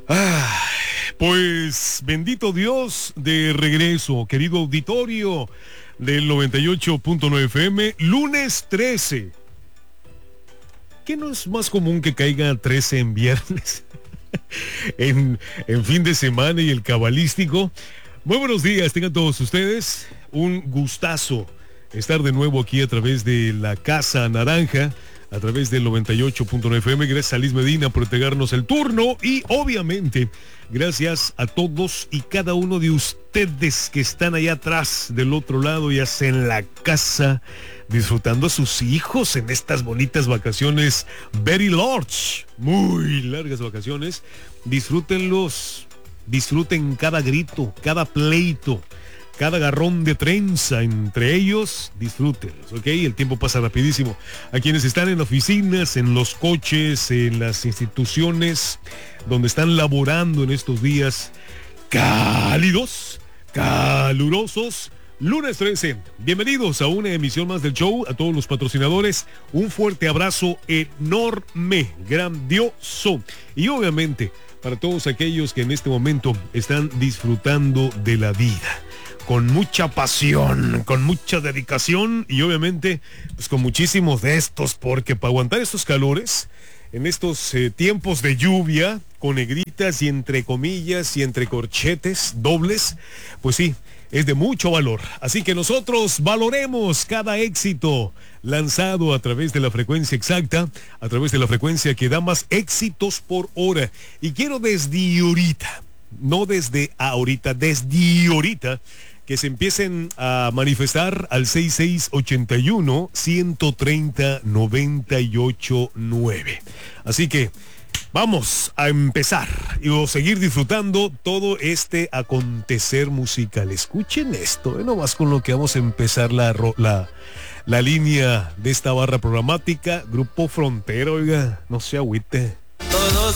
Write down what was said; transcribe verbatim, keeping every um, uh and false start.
Ah, pues bendito Dios, de regreso, querido auditorio del noventa y ocho punto nueve F M, lunes trece. ¿Qué no es más común que caiga trece en viernes? en, en fin de semana y el cabalístico. Muy buenos días, tengan todos ustedes. Un gustazo estar de nuevo aquí a través de la Casa Naranja, a través del noventa y ocho punto nueve F M. Gracias a Liz Medina por entregarnos el turno y obviamente gracias a todos y cada uno de ustedes que están allá atrás del otro lado, ya sea en la casa, disfrutando a sus hijos en estas bonitas vacaciones very large, muy largas vacaciones. Disfrútenlos, disfruten cada grito, cada pleito, cada agarrón de trenza entre ellos, disfrútenlos, ¿ok? El tiempo pasa rapidísimo. A quienes están en oficinas, en los coches, en las instituciones, donde están laborando en estos días cálidos, calurosos, lunes trece. Bienvenidos a una emisión más del show. A todos los patrocinadores, un fuerte abrazo enorme, grandioso. Y obviamente, para todos aquellos que en este momento están disfrutando de la vida, con mucha pasión, con mucha dedicación y obviamente pues con muchísimos de estos, porque para aguantar estos calores, en estos eh, tiempos de lluvia, con negritas y entre comillas y entre corchetes dobles, pues sí, es de mucho valor. Así que nosotros valoremos cada éxito lanzado a través de la frecuencia exacta, a través de la frecuencia que da más éxitos por hora. Y quiero desde ahorita, no desde ahorita, desde ahorita, que se empiecen a manifestar al seis seis ocho uno, uno tres cero, nueve ocho nueve. Así que vamos a empezar y a seguir disfrutando todo este acontecer musical. Escuchen esto, ¿eh? No más con lo que vamos a empezar la, la, la línea de esta barra programática. Grupo Frontera, oiga, no se agüite. Todos